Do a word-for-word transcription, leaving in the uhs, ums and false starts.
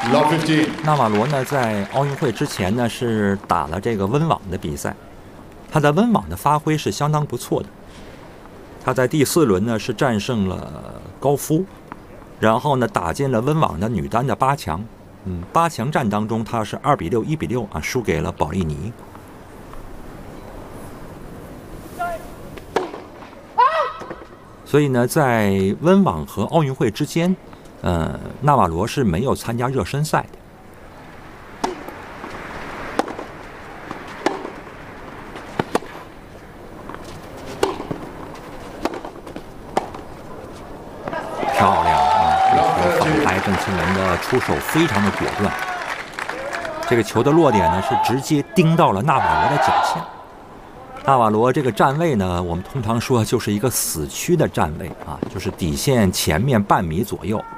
纳瓦罗呢，在奥运会之前呢是打了这个温网的比赛，他在温网的发挥是相当不错的。他在第四轮呢是战胜了高夫，然后呢打进了温网的女单的八强。嗯，八强战当中他是二比六、一比六啊输给了保利尼。所以呢，在温网和奥运会之间，呃，纳瓦罗是没有参加热身赛的。漂亮啊！这个反拍郑钦文的出手非常的果断。这个球的落点呢是直接盯到了纳瓦罗的脚下。纳瓦罗这个站位呢，我们通常说就是一个死区的站位啊，就是底线前面半米左右。